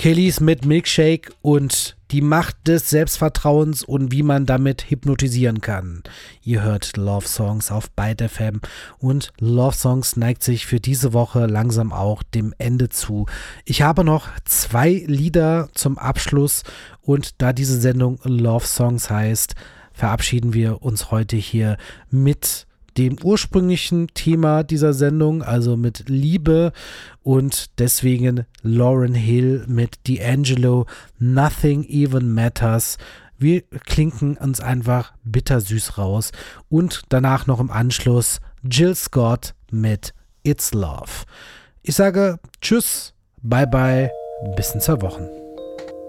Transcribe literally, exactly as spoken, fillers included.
Kellys mit Milkshake und die Macht des Selbstvertrauens und wie man damit hypnotisieren kann. Ihr hört Love Songs auf Byte F M und Love Songs neigt sich für diese Woche langsam auch dem Ende zu. Ich habe noch zwei Lieder zum Abschluss und da diese Sendung Love Songs heißt, verabschieden wir uns heute hier mit dem ursprünglichen Thema dieser Sendung, also mit Liebe, und deswegen Lauryn Hill mit D'Angelo, Nothing Even Matters. Wir klinken uns einfach bittersüß raus und danach noch im Anschluss Jill Scott mit It's Love. Ich sage tschüss, bye bye, bis in zwei Wochen.